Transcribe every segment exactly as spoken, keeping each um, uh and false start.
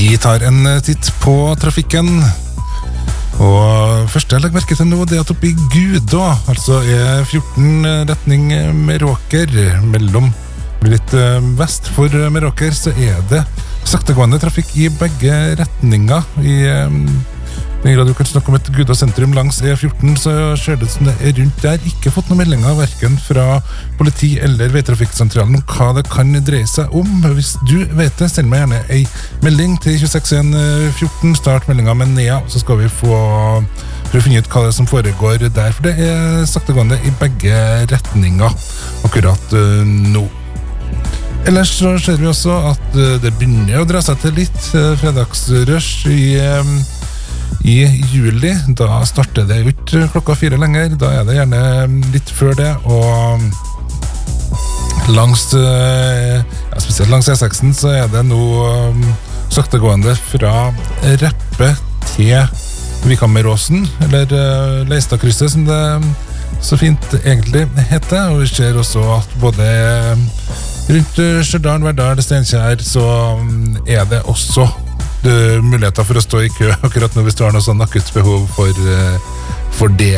Vi tar en titt på trafikken. Og første jeg legger merke til nå, det er at oppe i Gudå, altså er fjorten retning Meråker, mellom litt vest for Meråker, så er det saktegående trafikk i begge retninger. I den grad du kan snakke om et Gudå sentrum langs E fjorten, så ser det som det er rundt der. Ikke fått noen meldinger, hverken fra politi eller veitrafikksentralen, om hva det kan dreie seg om. Hvis du vet det, send meg gjerne en melding til tjueseks en fjorten, start meldingen med Nea, så skal vi få for å finne ut hva det er som foregår der, for det er saktegående i begge retninger akkurat uh, nå. Ellers så ser vi også at uh, det begynner å dra seg til litt uh, fredagsrush i um, I juli. Da starter det ut klokka fire lenger. Da er det gjerne litt før det, og langs, ja, spesielt langs E seks så er det nå um, saktegående fra Reppe til Vikameråsen, eller uh, Leistadkrysset, som det så fint egentlig heter. Og vi ser også at både rundt Stjørdal, Verdal, Steinkjer, så um, er det også det muligheter for å stå i kø akkurat nå hvis du har noe sånn akutt behov for, for det.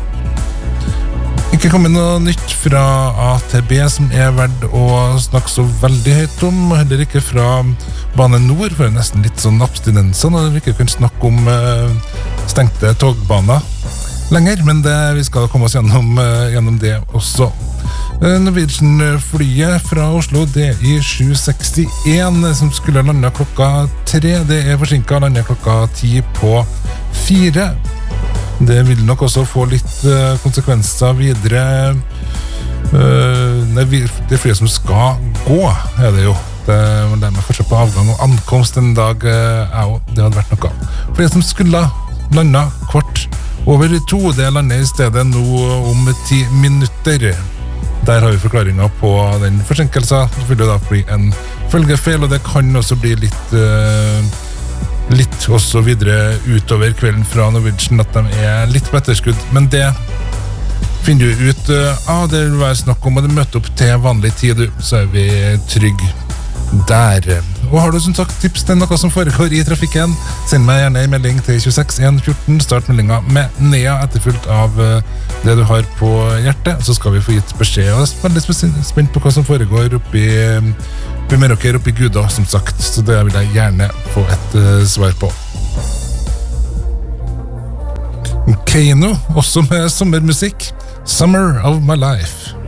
Ikke kommet noe nytt fra A T B som er verdt å snakke så veldig høyt om, og heller ikke fra Bane Nor, for det er nesten litt sånn abstinenser når vi ikke kan snakke om stengte togbaner lenger, men det, vi skal komme oss gjennom, gjennom det også. Norwegian-flyet fra Oslo, D I sju sekstien, som skulle lande klokka tre, det er forsinket, lander klokka ti på fire. Det vil nok også få litt uh, konsekvenser videre. Uh, det er flyet som skal gå, er det jo. Det må dermed fortsatt på avgang og ankomst en dag, uh, det hadde vært noe. Flyet som skulle lande kvart over to, det lander i stedet nå om ti minutter. Der har vi forklaringen på den forsinkelsen. Det vil jo da bli en følgefeil, og det kan også bli litt, uh, litt også videre utover kvelden fra Norwegian, at de er litt på etterskudd. Men det finner du ut uh, av, det vil være snakk om å møte opp til vanlig tid, så er vi trygg der. Og har du som sagt tips til noe som foregår i trafikken, send meg gjerne en melding til tjueseks en fjorten, start meldingen med Nea etterfulgt av uh, det du har på hjertet, så skal vi få gitt beskjed. Og jeg er veldig spent på hva som foregår oppi, oppi Meråker, oppi Gudå, som sagt, så det vil jeg gjerne få et uh, svar på. Keiino, også med sommermusikk, Summer of My Life.